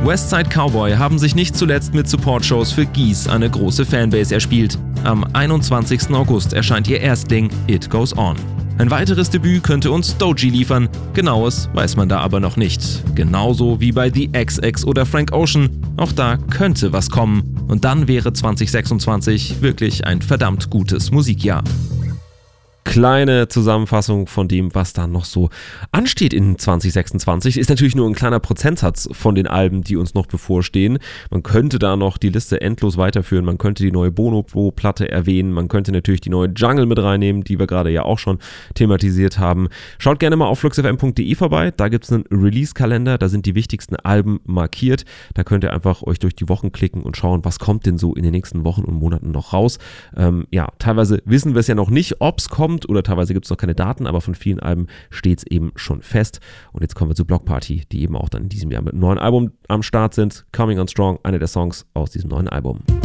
Westside Cowboy haben sich nicht zuletzt mit Support-Shows für Geese eine große Fanbase erspielt. Am 21. August erscheint ihr Erstling It Goes On. Ein weiteres Debüt könnte uns Doechii liefern, genaues weiß man da aber noch nicht. Genauso wie bei The XX oder Frank Ocean, auch da könnte was kommen. Und dann wäre 2026 wirklich ein verdammt gutes Musikjahr. Kleine Zusammenfassung von dem, was da noch so ansteht in 2026. Ist natürlich nur ein kleiner Prozentsatz von den Alben, die uns noch bevorstehen. Man könnte da noch die Liste endlos weiterführen. Man könnte die neue Bonobo-Platte erwähnen. Man könnte natürlich die neue Jungle mit reinnehmen, die wir gerade ja auch schon thematisiert haben. Schaut gerne mal auf fluxfm.de vorbei. Da gibt es einen Release-Kalender. Da sind die wichtigsten Alben markiert. Da könnt ihr einfach euch durch die Wochen klicken und schauen, was kommt denn so in den nächsten Wochen und Monaten noch raus. Teilweise wissen wir es ja noch nicht, ob es kommt, oder teilweise gibt es noch keine Daten, aber von vielen Alben steht es eben schon fest. Und jetzt kommen wir zu Bloc Party, die eben auch dann in diesem Jahr mit einem neuen Album am Start sind. Coming on Strong, einer der Songs aus diesem neuen Album.